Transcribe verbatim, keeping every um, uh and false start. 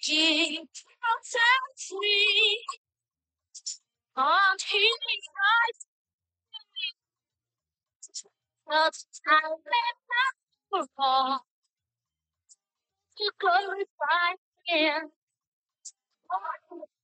He protects me and he guides me. But I will never fall to glorify him.